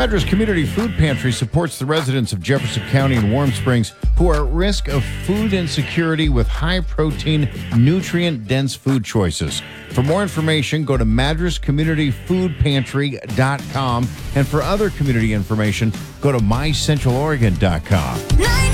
Madras Community Food Pantry supports the residents of Jefferson County and Warm Springs who are at risk of food insecurity with high-protein, nutrient-dense food choices. For more information, go to madrascommunityfoodpantry.com. And for other community information, go to mycentraloregon.com.